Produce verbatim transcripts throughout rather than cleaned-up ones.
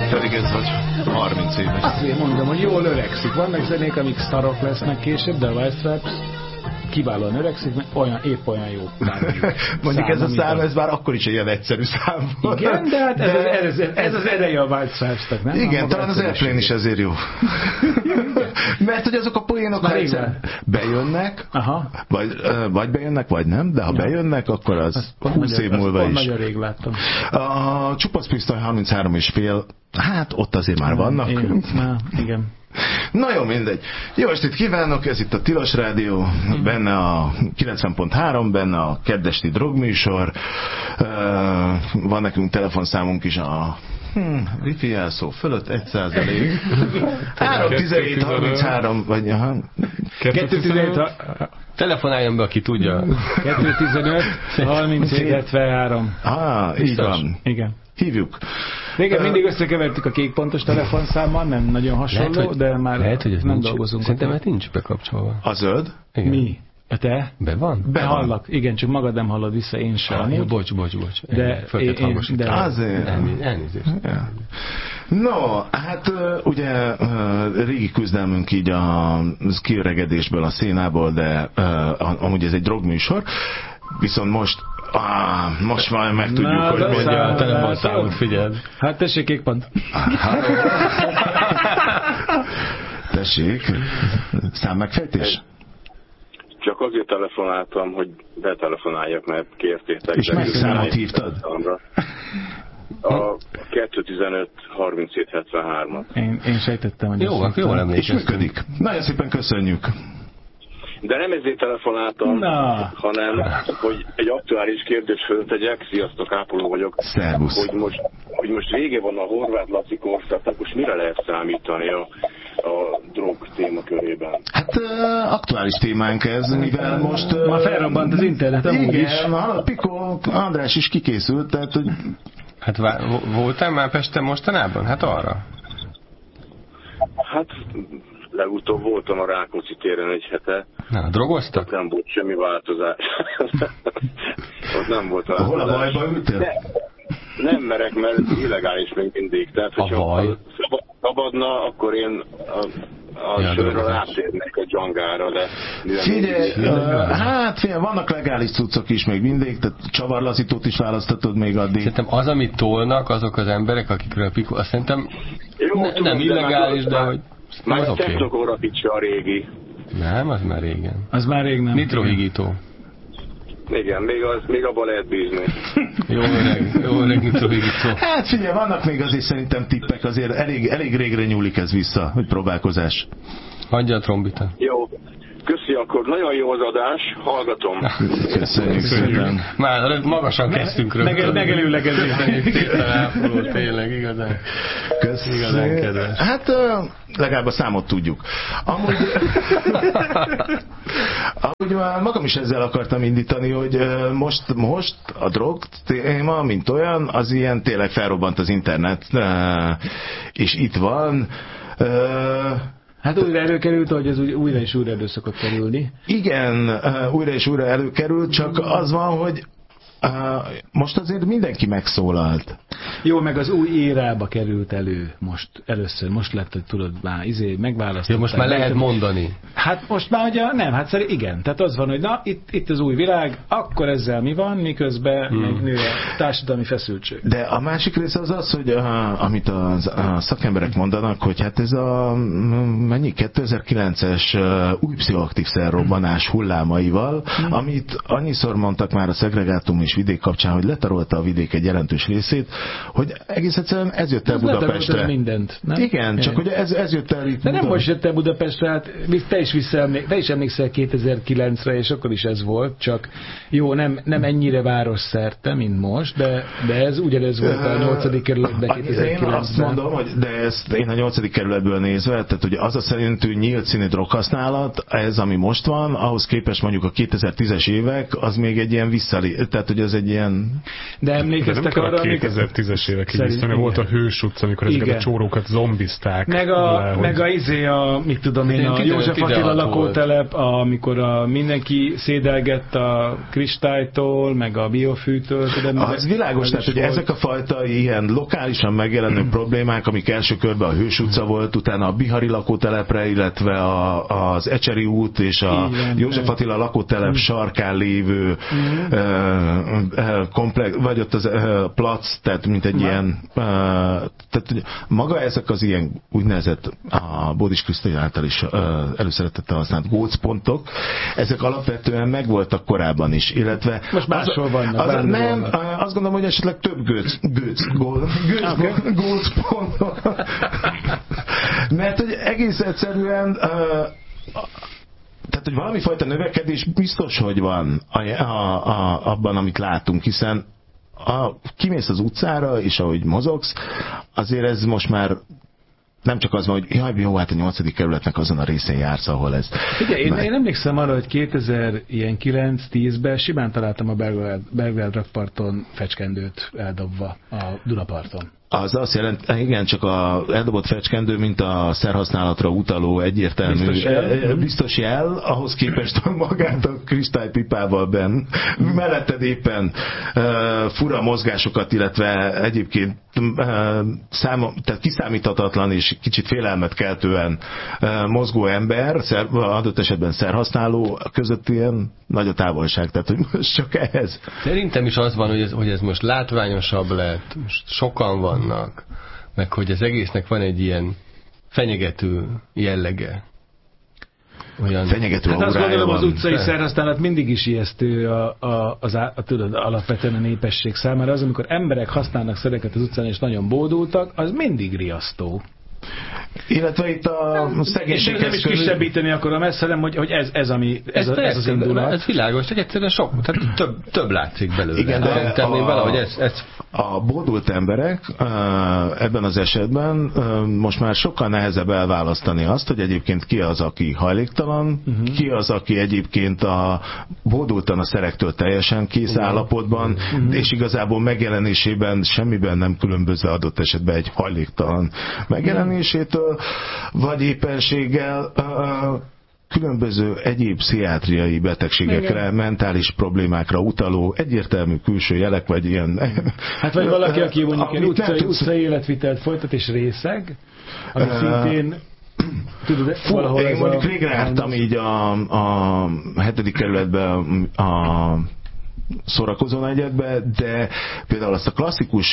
Pedig ez vagy harminc éves. Azért mondom, hogy jól öregszik. Vannak zenék, amik szarok lesznek később, de a White Stripes kiválóan öregszik, mert olyan, épp olyan jó. Mondjuk ez a szám, ez már akkor is egy ilyen egyszerű szám volt. Igen, de hát ez, de az, ez, ez az ereje a White Stripes-nek, nem? Igen, a talán az Airplane is ezért jó. Mert hogy azok a poénok, ha egyszer bejönnek, aha. Vagy, vagy bejönnek, vagy nem, de ha ja. bejönnek, akkor az húsz év múlva is. Nagyon rég láttam. A Csupasz Pisztoly harminchárom és fél, hát ott azért már vannak. Igen, na, igen. Na jó, mindegy. Jó estét kívánok, ez itt a Tilos Rádió, mm. benne a kilencven pont három, benne a keddesti drogműsor. Uh, van nekünk telefonszámunk is a hmm, wifi jelszó fölött egy százalék. három tizenhét harminchárom, vagy aha. kettő tizenhét telefonáljon be, aki tudja. kettő tizenöt harmincöt hetvenhárom. Ah, így van. Igen. Hívjuk. Régen mindig összekevertük a kékpontos telefonszámmal, nem nagyon hasonló, lehet, hogy, de már lehet, hogy nem nincs, dolgozunk. Szerintem hát nincs bekapcsolva. A zöld? Igen. Mi? A te? Be van? Be hallak. Igen, csak magad nem hallod vissza, én sem. Ah, jó, bocs, bocs, bocs. De én, én, de azért. Elnézést. Ja. No, hát ugye régi küzdelmünk így a kiöregedésből, a szénából, de amúgy ez egy drogműsor, viszont most Ah, most már megtudjuk, na, hogy mondja a telefonszámot, figyeld. Hát tessék, kékpont. Tessék, számmegfejtés? Csak azért telefonáltam, hogy betelefonáljak, mert kértétek. És melyik számot hívtad? A kettő tizenöt harminchét hetvenhárom. Én, én sejtettem, hogy jó, akkor jól emlékeztem. És működik. Nagyon szépen köszönjük. De nem ezért telefonáltam, na. hanem hogy egy aktuális kérdést föltegyek. Sziasztok, Ápoló vagyok. Szervusz. Hogy most, hogy most vége van a Horváth Laci korszaknak, most mire lehet számítani a, a drog témakörében? Hát uh, aktuális témánk ez, mivel most... Uh, ma felrobbant az internet, amúgy is. Igen, a Piko András is kikészült, tehát hogy... Hát voltál már Pesten mostanában? Hát arra. Hát... Legutóbb voltam a Rákóczi téren egy hete. Na, drogoztak? Nem volt semmi változás. Ott nem volt változás. Hol a bajba ültél? Ne, nem merek, mert illegális még mindig. Tehát, hogyha szabadna, akkor én a, a ja, sörről átérnek a dzsangára, de... Figyelj, uh, hát figyelj, vannak legális cuccok is még mindig, tehát csavarlazítót is választatod még addig. Szerintem az, amit tolnak azok az emberek, akikről a Piko, azt szerintem jó, ne, tudom, nem illegális, de, de hogy... Már a Technogóra picsa a régi. Nem, az már régen. Az már rég nem. Nitrohigító. Igen, még, az, még abban lehet bízni. Jó öreg, jó öreg nitrohigító. Hát figyelj, vannak még azért szerintem tippek, azért elég, elég régre nyúlik ez vissza, hogy próbálkozás. Hagyja a trombita. Jó. Köszi, akkor nagyon jó az adás, hallgatom. Köszönjük szépen. Már magasan kezdtünk rögtön. Megelőlegezésben. Tényleg, igazán. Köszönjük. Igazán kedves. Hát legalább a számot tudjuk. Amúgy, amúgy már magam is ezzel akartam indítani, hogy most, most a drog téma, mint olyan, az ilyen tényleg felrobbant az internet, és itt van. Hát újra előkerült, hogy ez újra és újra elő szokott kerülni. Igen, újra és újra előkerült, csak az van, hogy Uh, most azért mindenki megszólalt. Jó, meg az új érába került elő most először. Most lett, hogy tudod, már izé megválasztották. Ja, most már lehet mondani. Hát most már ugye nem, hát szerint igen. Tehát az van, hogy na, itt, itt az új világ, akkor ezzel mi van, miközben hmm. megnő a társadalmi feszültség. De a másik része az az, hogy uh, amit a, a szakemberek mondanak, hogy hát ez a mennyi kétezer-kilences uh, új pszichoaktív szerrobbanás hullámaival, hmm. amit annyiszor mondtak már a szegregátum és vidék kapcsán, hogy letarolta a vidék egy jelentős részét, hogy egész egyszerűen ez jött el ez Budapestre. Mindent, nem? Igen, csak hogy ez, ez jött el itt. De nem most jött el Budapestre, hát te is, visszaemlék, te is emlékszel kétezer-kilencre, és akkor is ez volt, csak jó, nem, nem ennyire városszerte, mint most, de, de ez ugyanez volt a nyolcadik kerületben kétezer-kilencben. Én azt mondom, hogy de ezt én a nyolcadik kerületből nézve, tehát hogy az a szerintű nyílt színű droghasználat, ez ami most van, ahhoz képest mondjuk a kétezer-tízes évek, az még egy ilyen visszalé, tehát hogy ez egy ilyen... De emlékeztek arra, a kétezer-tízes hetvenes évekig vissza, volt a Hős utca, amikor ezeket igen. a csórókat zombizták. Meg a, le, meg a izé a, mit tudom én, a József Attila lakótelep, amikor a, mindenki szédelgett a kristálytól, meg a biofűtől. Tudom, az világos, tehát hogy ezek a fajta ilyen lokálisan megjelenő mm. problémák, amik első körben a Hős utca volt, utána a Bihari lakótelepre, illetve a, az Ecseri út és a igen, József Attila lakótelep mm. sarkán lévő mm. uh, uh, komplex, vagy ott az uh, plac, tehát mint egy mm. ilyen uh, tehát maga ezek az ilyen úgynevezett a Bódis Krisztina által is uh, előszeretettel használt gócpontok, ezek alapvetően megvoltak korábban is, illetve most máshol vannak. Az, nem, vannak. Azt gondolom, hogy esetleg több gőc, gőc, gól, gőc, okay. gócpontok. Mert hogy egész egyszerűen uh, tehát, hogy valami fajta növekedés biztos, hogy van a, a, a, abban, amit látunk, hiszen a, kimész az utcára, és ahogy mozogsz, azért ez most már nem csak az van, hogy jaj, jó, hát a nyolcadik kerületnek azon a részén jársz, ahol ez. Ugye, én, én emlékszem arra, hogy kétezer-kilenc-tízben simán találtam a Belgrád rakparton fecskendőt eldobva a Dunaparton. Az azt jelent, igen, csak a eldobott fecskendő, mint a szerhasználatra utaló egyértelmű biztos jel, biztos jel ahhoz képest magát a kristálypipával benn. Melletted éppen uh, fura mozgásokat, illetve egyébként uh, szám, tehát kiszámíthatatlan és kicsit félelmet keltően uh, mozgó ember, szer, adott esetben szerhasználó között ilyen nagy a távolság, tehát hogy most csak ehhez. Szerintem is az van, hogy ez, hogy ez most látványosabb lett, most sokan van, vannak, meg hogy az egésznek van egy ilyen fenyegető jellege. Olyan fenyegető hát aurája azt gondolom, van. az utcai szerhasználat mindig is ijesztő a, a, az a, a, tudod, alapvetően a népesség számára. Az, amikor emberek használnak szereket az utcán és nagyon bódultak, az mindig riasztó. Illetve itt a szegénységhez nem is kisebbíteni akarom ezt, hanem hogy, hogy ez, ez, ami, ez, ez, a, ez az indulat. Ez világos, csak egyszerűen sok, tehát több, több látszik belőle. Igen, de szerintem én valahogy ez, ez... a bódult emberek ebben az esetben most már sokkal nehezebb elválasztani azt, hogy egyébként ki az, aki hajléktalan, uh-huh. ki az, aki egyébként a bódultan a szerektől teljesen kész uh-huh. állapotban, uh-huh. és igazából megjelenésében semmiben nem különböző adott esetben egy hajléktalan megjelenésétől, vagy éppenséggel uh, különböző egyéb pszichiátriai betegségekre, igen. mentális problémákra utaló egyértelmű külső jelek, vagy ilyen... Hát vagy valaki, aki mondjuk egy utcai, utcai életvitelt folytat és részeg, ami uh, szintén... Tudod, fú, én mondjuk végre jártam így a, a hetedik kerületben a szórakozó negyedbe, de például azt a klasszikus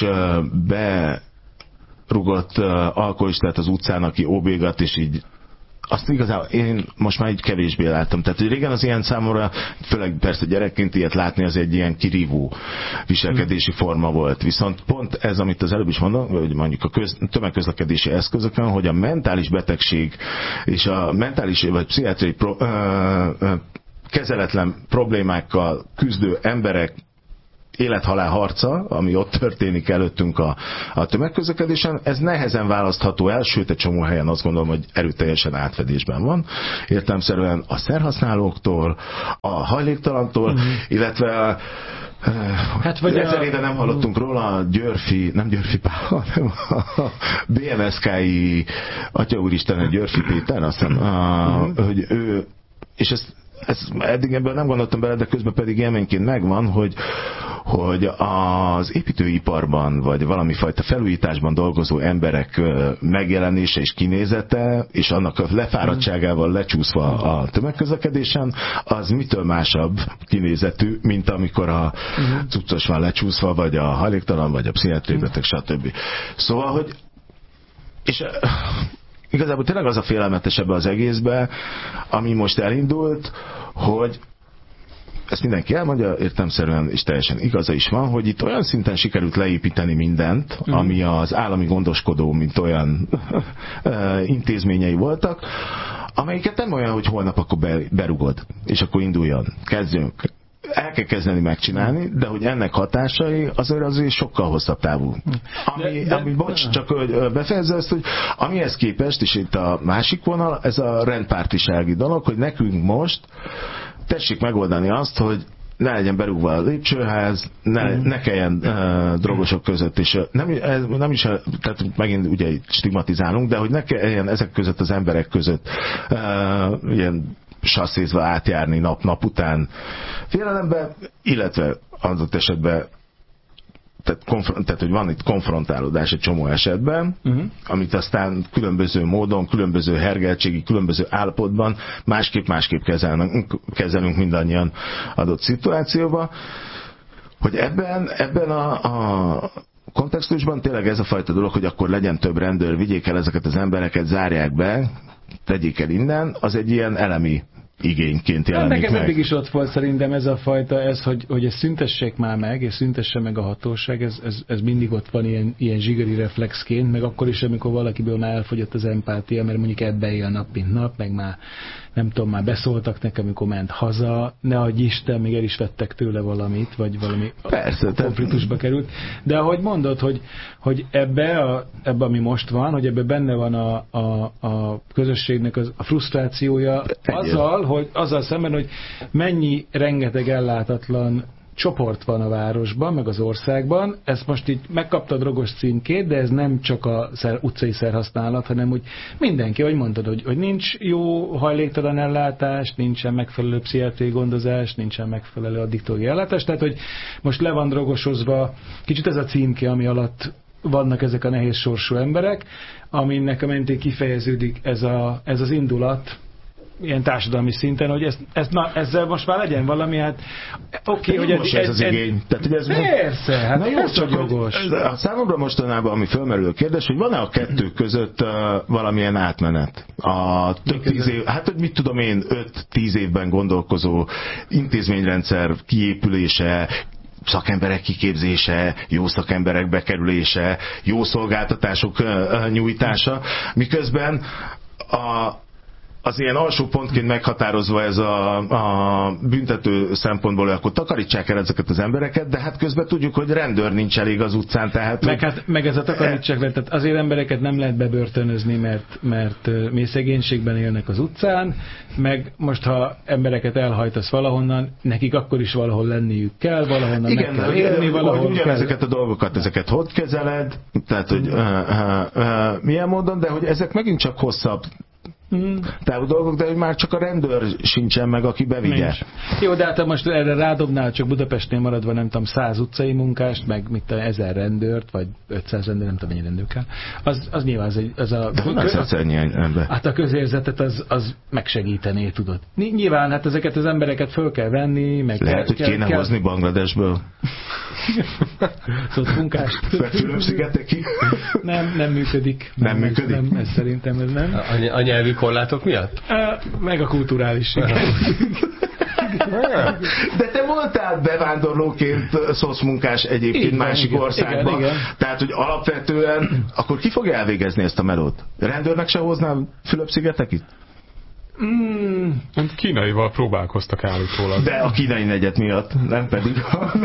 be rugott uh, alkoholistát az utcán, aki óbégat, és így azt igazából én most már így kevésbé láttam. Tehát, hogy régen az ilyen számomra, főleg persze gyerekként ilyet látni, az egy ilyen kirívó viselkedési forma volt. Viszont pont ez, amit az előbb is mondom, hogy mondjuk a köz, tömegközlekedési eszközökön, hogy a mentális betegség és a mentális vagy pszichiátriai pro, ö, ö, kezeletlen problémákkal küzdő emberek élet-halál harca, ami ott történik előttünk a, a tömegközlekedésen, ez nehezen választható el, sőt egy csomó helyen azt gondolom, hogy erőteljesen átfedésben van. Értelemszerűen a szerhasználóktól, a hajléktalantól, uh-huh. illetve hát vagy ezer éve nem hallottunk róla, a Györfi, nem Györfi Pál, hanem a bé em es ká-i Atya Úristen, Györfi Péter, azt hiszem, uh-huh. hogy ő, és ezt Ez, eddig ebből nem gondoltam bele, de közben pedig élményként megvan, hogy, hogy az építőiparban, vagy valami fajta felújításban dolgozó emberek megjelenése és kinézete, és annak a lefáradtságával lecsúszva a tömegközlekedésen, az mitől másabb kinézetű, mint amikor a cuccos van lecsúszva, vagy a hajléktalan, vagy a pszichiátriai beteg, stb. Szóval, hogy és igazából tényleg az a félelmetes ebbe az egészbe, ami most elindult, hogy ezt mindenki elmondja, értelemszerűen és teljesen igaza is van, hogy itt olyan szinten sikerült leépíteni mindent, mm. ami az állami gondoskodó, mint olyan intézményei voltak, amelyiket nem olyan, hogy holnap akkor berugod, és akkor induljon, kezdjünk. El kell kezdeni megcsinálni, de hogy ennek hatásai azért azért sokkal hosszabb távú. Ami, de, de, ami bocs, csak hogy befejezze ezt, hogy amihez képest, és itt a másik vonal, ez a rendpártisági dolog, hogy nekünk most tessék megoldani azt, hogy ne legyen berúgva a lépcsőház, ne, ne kelljen uh, drogosok között, és nem, ez, nem is, tehát megint ugye stigmatizálunk, de hogy ne kelljen ezek között az emberek között uh, ilyen sasszézva átjárni nap-nap után félelembe, illetve adott esetben Tehát, konfront, tehát, hogy van itt konfrontálódás egy csomó esetben, uh-huh. amit aztán különböző módon, különböző hergeltségi, különböző állapotban másképp-másképp kezelünk, kezelünk mindannyian adott szituációban, hogy ebben, ebben a, a kontextusban tényleg ez a fajta dolog, hogy akkor legyen több rendőr, vigyék el ezeket az embereket, zárják be, tegyék el innen, az egy ilyen elemi igényként jelenik meg. Ez eddig is ott volt szerintem ez a fajta, ez, hogy, hogy ezt szüntessék már meg, és szüntesse meg a hatóság, ez, ez, ez mindig ott van ilyen, ilyen zsigeri reflexként, meg akkor is, amikor valakiből már elfogyott az empátia, mert mondjuk ebbe él nap, mint nap, meg már nem tudom, már beszóltak nekem, amikor ment haza, ne adj Isten, még el is vettek tőle valamit, vagy valami Persze, konfliktusba került. De ahogy mondod, hogy, hogy ebbe, a, ebbe, ami most van, hogy ebbe benne van a, a, a közösségnek az, a frusztrációja azzal, hogy azzal szemben, hogy mennyi rengeteg ellátatlan csoport van a városban, meg az országban. Ezt most így megkapta a drogos címkét, de ez nem csak a szer, utcai szerhasználat, hanem hogy mindenki, ahogy mondtad, hogy, hogy nincs jó hajléktalan ellátás, nincsen megfelelő pszichiátriai gondozás, nincsen megfelelő addiktóriai ellátás, tehát hogy most le van drogosozva, kicsit ez a címke, ami alatt vannak ezek a nehéz sorsú emberek, aminek a mentén kifejeződik ez, a, ez az indulat, ilyen társadalmi szinten, hogy ez, ez, na, ezzel most már legyen valami, hát oké, okay, hogy most ez, ez az igény. Tehát, hogy ez persze, hát na jó, ez csak jogos. A számomra mostanában, ami fölmerül a kérdés, hogy van-e a kettő között uh, valamilyen átmenet? A több tíz év, hát hogy mit tudom én, öt-tíz évben gondolkozó intézményrendszer kiépülése, szakemberek kiképzése, jó szakemberek bekerülése, jó szolgáltatások uh, nyújtása, miközben a az ilyen alsó pontként meghatározva ez a, a büntető szempontból, hogy akkor takarítsák el ezeket az embereket, de hát közben tudjuk, hogy rendőr nincs elég az utcán. Tehát, meg, hát, meg ez a takarítsák le, tehát azért embereket nem lehet bebörtönözni, mert, mert mély szegénységben élnek az utcán, meg most, ha embereket elhajtasz valahonnan, nekik akkor is valahol lenniük kell, valahonnan igen, meg kell élni, valahol kell. Ezeket a dolgokat, ezeket hogy kezeled, tehát, hogy uh, uh, uh, milyen módon, de hogy ezek megint csak hosszabb Mm. távú dolgok, de hogy már csak a rendőr sincsen meg, aki bevigye. Nincs. Jó, de hát most erre rádobnál csak Budapestnél maradva, nem tudom, száz utcai munkást, meg mit tudom, ezer rendőrt, vagy ötszáz rendőr, nem tudom, mennyi rendőr kell. Az, az nyilván az, az a... De honnan szedsz ennyi ember? Hát a közérzetet az, az megsegítené, tudod. Nyilván, hát ezeket az embereket föl kell venni, meg lehet, kell, hogy kéne kell... hozni Bangladesből. Szóval munkást. Fülöp-szigetekig? Nem, nem működik. Nem, nem működik? Nem, ez szerintem ez nem. A, a nyelvi korlátok miatt? Meg a kulturális. De te voltál bevándorlóként szocmunkás egyébként igen, másik igen, országban. Igen, igen. Tehát, hogy alapvetően akkor ki fogja elvégezni ezt a melót? Rendőrnek se hoznám Fülöp-szigetekig? Mm, kínaival próbálkoztak állítólag. De a kínai negyed miatt, nem pedig.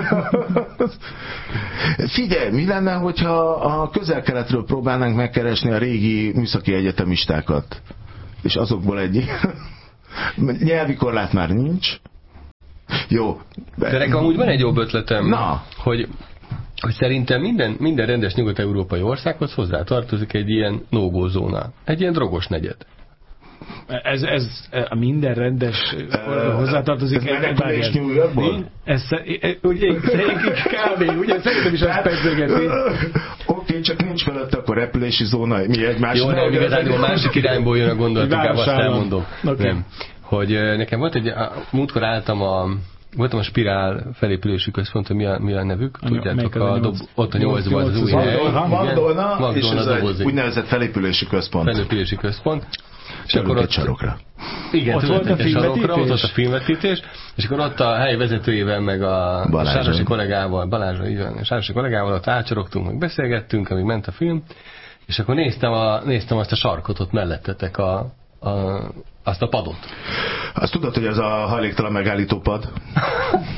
Figyelj, mi lenne, hogyha a közel-keletről próbálnánk megkeresni a régi műszaki egyetemistákat? És azokból egy nyelvi korlát már nincs. Jó. De nekem amúgy van egy jobb ötletem, Na. hogy hogy szerintem minden, minden rendes nyugat-európai országhoz hozzá tartozik egy ilyen no-go zóna. Egy ilyen drogos negyed. Ez, ez a minden rendes uh, hozzátartozik. Ez menekülés New Yorkból? Ez ugye kb. Ugye szerintem is azt pedzegeti. Oké, csak nincs felett akkor repülési zóna. Mi egy másik. Jó, nem, igazán a másik irányból jön a gondolat, inkább azt elmondom. Okay. Nem. Hogy nekem volt egy, múltkor álltam a voltam a Spirál felépülési központ, hogy mi a, mi a nevük? Tudjátok, a dob, ott a nyolcban az új hely. Magdolna, és ez egy úgynevezett felépülési központ. Felépülési központ. És akkor ott sarokra. Igen, ott volt a filmvetítés. Ott volt a filmvetítés, és akkor ott a helyi vezetőjével, meg a Sárosi kollégával, Balázsra, így van, a Sárosi kollégával ott átsorogtunk, meg beszélgettünk, amíg ment a film, és akkor néztem, a, néztem azt a sarkot ott mellettetek, a, a, azt a padot. Azt tudod, hogy ez a hajléktalan megállító pad?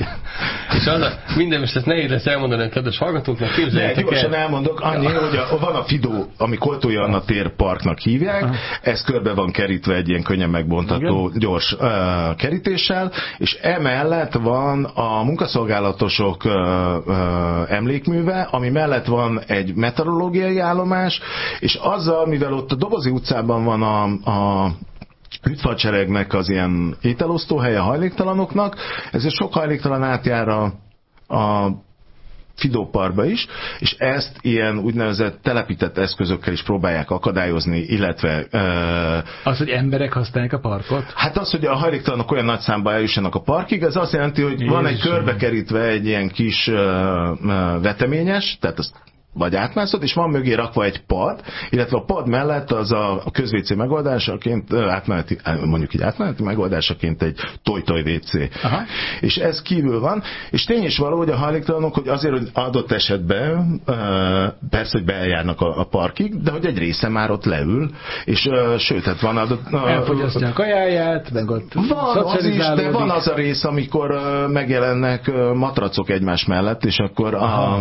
És az a, minden, most ezt nehéz lesz elmondani a kedves hallgatóknak, képzeljétek el. Gyorsan elmondok, annyi, hogy a, van a Fidó, ami Koltói Anna tér parknak hívják, aha. Ez körbe van kerítve egy ilyen könnyen megbontható, igen. gyors uh, kerítéssel, és emellett van a munkaszolgálatosok uh, uh, emlékműve, ami mellett van egy meteorológiai állomás, és azzal, mivel ott a Dobozi utcában van a, a Üdvadseregnek az ilyen ételosztóhelye hajléktalanoknak, ezért sok hajléktalan átjár a, a Fidó parkba is, és ezt ilyen úgynevezett telepített eszközökkel is próbálják akadályozni, illetve... Uh, az, hogy emberek használják a parkot? Hát az, hogy a hajléktalanok olyan nagy számba eljussanak a parkig, ez azt jelenti, hogy Jézus van egy körbekerítve egy ilyen kis uh, uh, veteményes, tehát azt vagy átmászod, és van mögé rakva egy pad, illetve a pad mellett az a közvécé megoldásaként, átmeneti, mondjuk így átmeneti megoldásaként egy toj-toj vécé. Aha. És ez kívül van, és tény is való, hogy a hajléktalanok, hogy azért, hogy adott esetben persze, hogy bejárnak a, a parkig, de hogy egy része már ott leül, és sőt, hát van adott... Elfogyasztja a kajáját, meg ott van az is, de van az a rész, amikor megjelennek matracok egymás mellett, és akkor a, a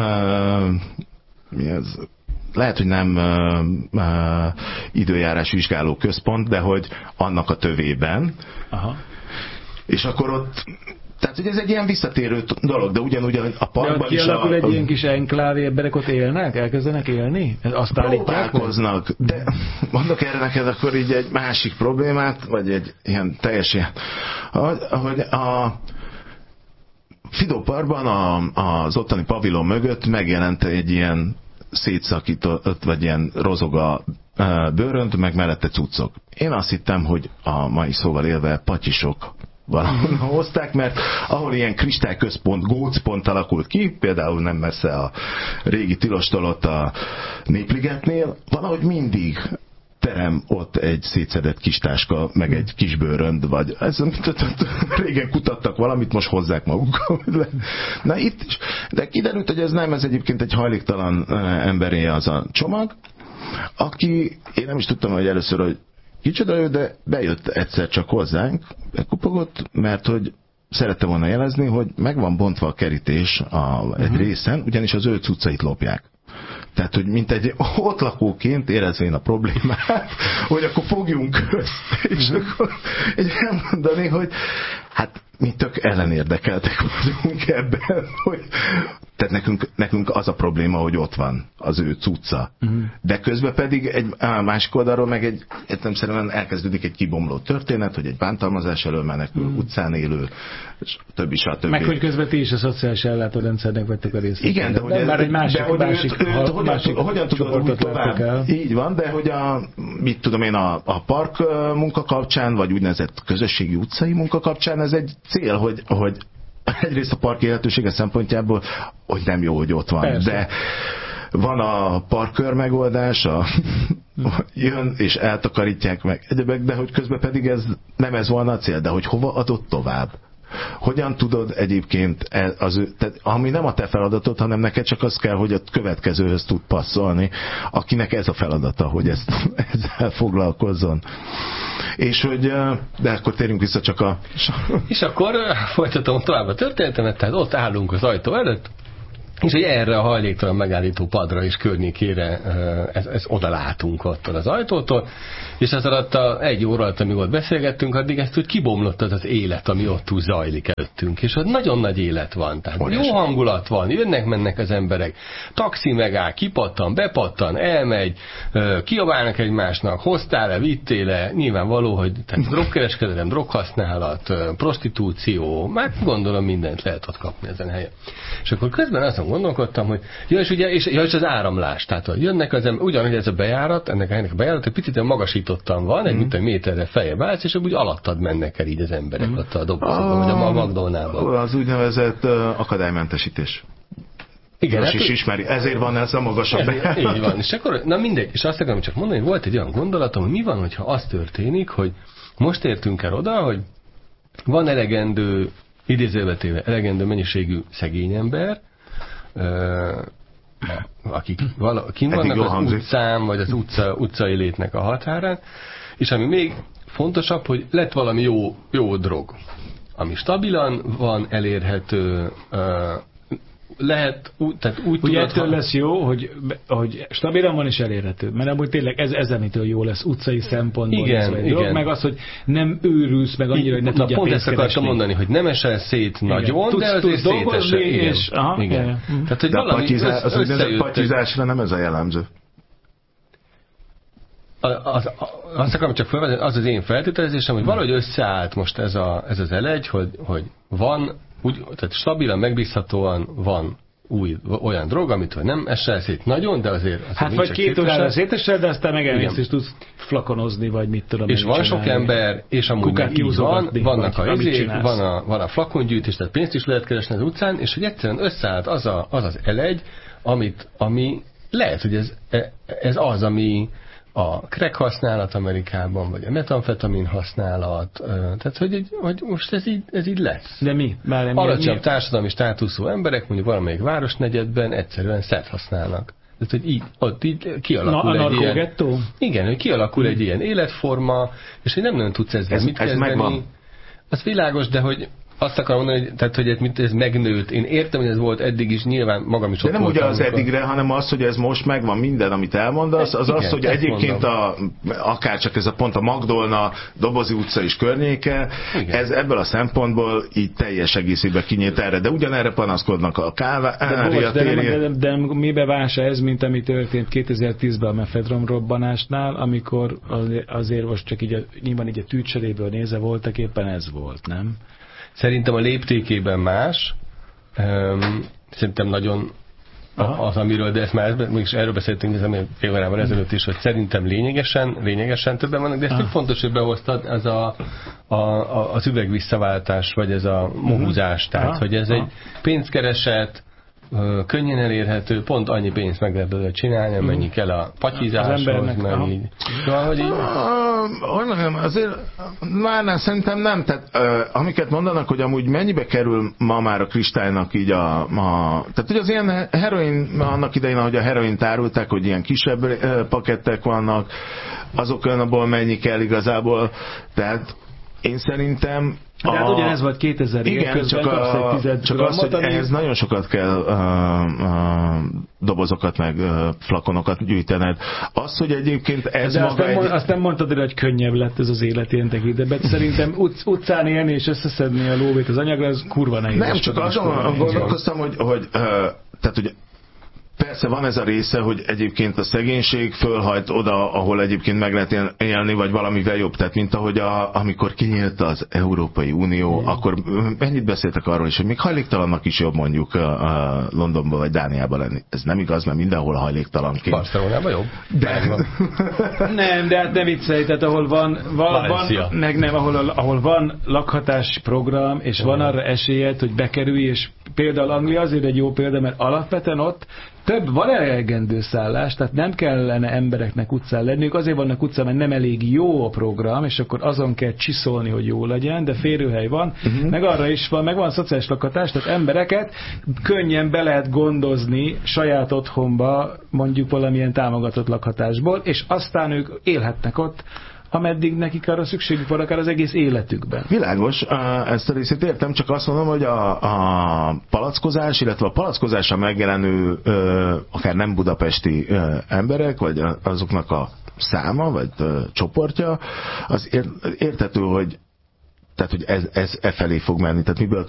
mi ez? Lehet, hogy nem uh, uh, időjárás vizsgáló központ, de hogy annak a tövében. Aha. És akkor ott, tehát hogy ez egy ilyen visszatérő dolog, de ugyanúgy a parkban is... De kialakul egy ilyen kis enklávé, emberek ott élnek? Elkezdenek élni? Azt próbálkoznak, de mondok erre neked akkor így egy másik problémát, vagy egy ilyen teljes ilyen, hogy a Fidó parkban az ottani pavilon mögött megjelent egy ilyen szétszakított, vagy ilyen rozoga bőrönt, meg mellette cuccok. Én azt hittem, hogy a mai szóval élve patyisok valahol hozták, mert ahol ilyen kristályközpont, gócpont alakult ki, például nem messze a régi tilostól ott a Népligetnél, valahogy mindig terem ott egy szétszedett kis táska, meg egy kis bőrönd, vagy ez, régen kutattak valamit, most hozzák magukkal. Na itt is. De kiderült, hogy ez nem, ez egyébként egy hajléktalan emberé az a csomag, aki, én nem is tudtam, hogy először, hogy kicsoda ő, de bejött egyszer csak hozzánk, bekupogott, mert hogy szerettem volna jelezni, hogy meg van bontva a kerítés a, egy uh-huh. részen, ugyanis az ő cuccait lopják. Tehát, hogy mint egy ott lakóként érezvén a problémát, hogy akkor fogjunk közt, és uh-huh. akkor egy elmondani, hogy hát mi tök ellenérdekeltek vagyunk ebben, hogy tehát nekünk, nekünk az a probléma, hogy ott van az ő cucca. Uh-huh. De közben pedig egy á, másik oldalról meg egy, értelemszerűen elkezdődik egy kibomló történet, hogy egy bántalmazás elől menekül, uh-huh. utcán élő, és többi, stb. Meg hogy közben ti is a szociális ellátórendszernek vagytok a részét. Igen, de hogy, ez, már egy másik, de hogy másik, őt, őt, ha, hogyan, másik hogyan tudod úgy tovább? El. Így van, de hogy a, mit tudom én, a, a park munka kapcsán, vagy úgynevezett közösségi utcai munka kapcsán, ez egy cél, hogy, hogy egyrészt a park élhetősége szempontjából, hogy nem jó, hogy ott van. Persze. De van a parkkör megoldás, a, jön és eltakarítják meg egyebek, de hogy közben pedig ez nem ez volna a cél, de hogy hova adott tovább? Hogyan tudod egyébként, az, tehát, ami nem a te feladatod, hanem neked csak az kell, hogy a következőhöz tud passzolni, akinek ez a feladata, hogy ezt, ezzel foglalkozzon. És hogy, de akkor térjünk vissza csak a... És akkor folytatom tovább a történetemet, tehát ott állunk az ajtó előtt, és hogy erre a hajléktalan megállító padra és környékére ez, ez oda látunk ott az ajtótól, és az alatt a egy óra alatt, amíg ott beszélgettünk, addig ezt úgy kibomlott az az élet, ami ott úgy zajlik előttünk, és ott nagyon nagy élet van, tehát Olyan jó hangulat van, jönnek-mennek az emberek, taxi megáll, kipattan, bepattan, elmegy, kiabálnak egymásnak, hoztál-e, vittél-e, nyilvánvaló, hogy tehát drogkereskedelem, droghasználat, prostitúció, már gondolom mindent lehet ott kapni ezen helyen. És akkor közben azon gondolkodtam, hogy ja, és ugye, és, ja, és az áramlás, tehát jönnek az ember, ugyanúgy ez a bejárat, ennek, ennek a bejárat, egy picit magasítottan van, egy mm. mint egy méterre feljebb állsz, és úgy alattad mennek el így az emberek mm. ott a dobozokban, vagy a McDonald'ban. Az úgynevezett uh, akadálymentesítés. Igen, hát, is ismeri, ezért van ez a magasabb bejárat. Így van, és akkor, na mindegy, és azt akarom csak mondani, hogy volt egy olyan gondolatom, hogy mi van, hogyha az történik, hogy most értünk el oda, hogy van elegendő, idézőbetéve elegendő mennyiségű szegény ember, akik kim vannak az hangzik. Utcán, vagy az utca, utcai létnek a határán, és ami még fontosabb, hogy lett valami jó, jó drog. ami stabilan van elérhető, lehet, úgy, tehát úgy ugye tudod, ettől ha... lesz jó, hogy, hogy stabilan van és elérhető, mert amúgy tényleg ez, ez amitől jó lesz utcai szempontból. Igen, igen. Dolog, meg az, hogy nem őrülsz meg annyira, hogy ne tudja pont ezt akartam mondani, hogy nem esel szét igen. nagyon, tudsz, de azért szétesel. És, aha, igen. Igen. Igen. Tehát, hogy de valami patyizá, az úgynevezett patyizásra nem ez a jellemző. Az, az, azt akarom csak felvezetni, az az én feltételezésem, hogy valahogy összeállt most ez, a, ez az elegy, hogy, hogy van, úgy, tehát stabilan, megbízhatóan van új, olyan drog, amit hogy nem esel szét nagyon, de azért... azért hát vagy két órára szétesel, de aztán megelmész, és tudsz flakonozni, vagy mit tudom. És van sok ember, és amúgy meg így van, vannak a izék, van a, van a flakongyűjtés, tehát pénzt is lehet keresni az utcán, és hogy egyszerűen összeállt az a, az, az elegy, amit, ami lehet, hogy ez, ez az, ami a crack használat Amerikában, vagy a metamfetamin használat, tehát hogy, hogy most ez így, ez így lesz. De mi? Alacsonyabb társadalmi státuszú emberek, mondjuk valamelyik városnegyedben egyszerűen szert használnak. Tehát, hogy így, ott így kialakul Na, egy ilyen... Gettó? Igen, hogy kialakul hmm. egy ilyen életforma, és hogy nem nagyon tudsz ezzel ez, mit ez kezdeni. Megvan. Az világos, de hogy azt akarom mondani, hogy, tehát, hogy ez, ez megnőtt. Én értem, hogy ez volt eddig is, nyilván magam is ott de nem voltam. ugye az amikor... eddigre, hanem az, hogy ez most megvan minden, amit elmondasz, az igen, az, hogy egyébként a, akár csak ez a pont a Magdolna, Dobozi utca és környéke, igen. Ez ebből a szempontból így teljes egészében kinyílt erre, de ugyanerre panaszkodnak a káva. De, bocs, de, de, de, de mibe vása ez, mint ami történt kétezer-tízben a mefedron robbanásnál, amikor azért most csak így a, nyilván így a tűcseréből nézve voltak, éppen ez volt, nem? Szerintem a léptékében más. Um, szerintem nagyon Aha. az, amiről, de ezt már mégis erről beszéltünk ez fél órával ezelőtt is, hogy szerintem lényegesen, lényegesen többen vannak, de ez tök fontos, hogy behoztad ez a, a, a, az üvegvisszaváltás, vagy ez a mohúzás, tehát, Aha. hogy ez Aha. egy pénzkereset, könnyen elérhető, pont annyi pénzt meg lehet belőle csinálni, amennyi kell a patyizáshoz, meg így. Szóval, hogy így... Hogy mondjam, azért már nem, szerintem nem, tehát uh, amiket mondanak, hogy amúgy mennyibe kerül ma már a kristálynak így a, a tehát hogy az ilyen heroin, annak idején, ahogy a heroint árulták, hogy ilyen kisebb uh, pakettek vannak, azok önabból mennyi kell igazából, tehát én szerintem de hát ugyanez volt kétezer-ig igen, közben, csak, a, csak az, hogy ehhez nagyon sokat kell uh, uh, dobozokat meg uh, flakonokat gyűjtened. Az, hogy egyébként ez de maga azt nem, egy... mond, azt nem mondtad, hogy könnyebb lett ez az élet ilyen tekintetben. Szerintem utc, utcán élni és összeszedni a lóvét az anyagra, ez kurva nehéz. Nem, csak azon gondolkoztam, hogy, hogy uh, tehát, hogy persze van ez a része, hogy egyébként a szegénység fölhajt oda, ahol egyébként meg lehet élni, vagy valamivel jobb. Tehát, mint ahogy a, amikor kinyílt az Európai Unió, mm. akkor mennyit beszéltek arról is, hogy még hajléktalannak is jobb mondjuk a, a Londonban vagy Dániában lenni. Ez nem igaz, mert mindenhol hajléktalanként. Barcelonában jobb. De... nem, de hát ne viccelj, tehát ahol van, van, van meg nem, ahol, ahol van lakhatási program, és mm. van arra esélyed, hogy bekerülj, és például Anglia azért egy jó példa, mert alapvetően ott több, van elegendő szállás, tehát nem kellene embereknek utcán lenniük, azért vannak utcán, mert nem elég jó a program, és akkor azon kell csiszolni, hogy jó legyen, de férőhely van, uh-huh. meg arra is van, meg van szociális lakhatás, tehát embereket könnyen be lehet gondozni saját otthonba, mondjuk valamilyen támogatott lakhatásból, és aztán ők élhetnek ott, ameddig nekik arra szükségük van, akár az egész életükben. Világos, ezt a részét értem, csak azt mondom, hogy a, a palackozás, illetve a palackozásra megjelenő akár nem budapesti emberek, vagy azoknak a száma, vagy csoportja, az értető, hogy tehát, hogy ez, ez e felé fog menni. Tehát miből